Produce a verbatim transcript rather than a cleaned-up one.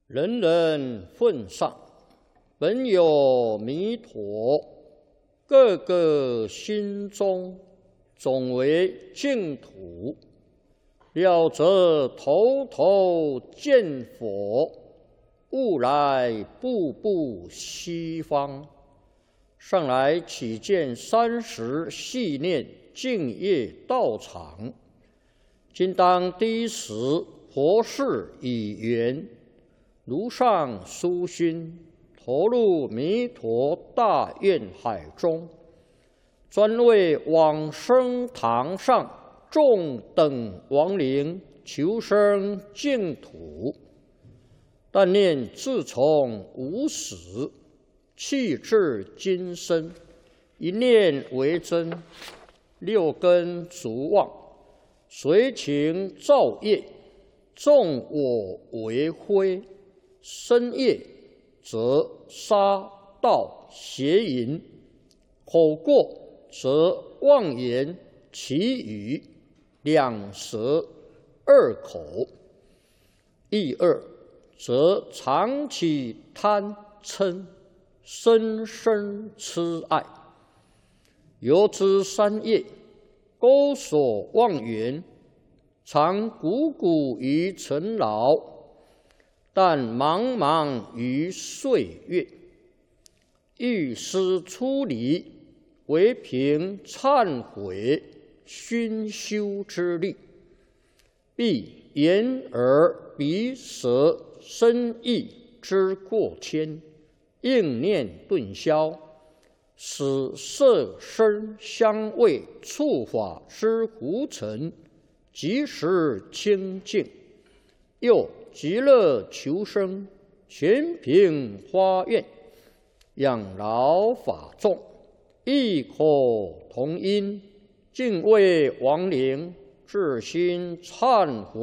人人奉上，本有弥陀，个个心中总为净土。了则头头见佛，悟来步步西方。上来起见三十系念净业道场，今当第一时佛事已圆，如上殊心，投入弥陀大愿海中，专为往生堂上众等亡灵求生净土。但念自从无始，气至今生，一念为真，六根逐妄，随情造业，纵我为非，身业则杀盗邪淫，口过则妄言绮语，两舌二口，意二则常起贪嗔，深深痴爱。由之三业，钩锁妄缘，常汩汩于尘劳，但茫茫于岁月。欲思出离，唯凭忏悔熏修之力，必眼耳鼻舌身意之过愆，应念顿消，使色声香味触法之胡尘即时清净。又极乐求生，全凭发愿，养老法众，异口同音，敬畏亡灵，至心忏悔。